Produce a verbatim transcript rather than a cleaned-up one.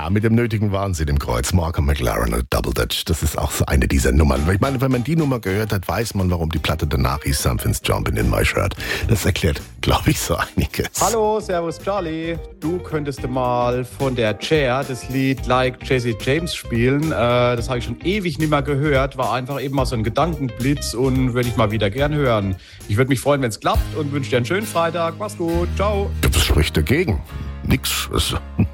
Ja, mit dem nötigen Wahnsinn im Kreuz. Malcolm McLaren und Double Dutch. Das ist auch so eine dieser Nummern. Ich meine, wenn man die Nummer gehört hat, weiß man, warum die Platte danach hieß Something's Jumping in My Shirt. Das erklärt, glaube ich, so einiges. Hallo, servus Charlie. Du könntest mal von der Cher das Lied Like Jesse James spielen. Äh, das habe ich schon ewig nicht mehr gehört. War einfach eben mal so ein Gedankenblitz und würde ich mal wieder gern hören. Ich würde mich freuen, wenn es klappt und wünsche dir einen schönen Freitag. Mach's gut. Ciao. Was spricht dagegen? Nix.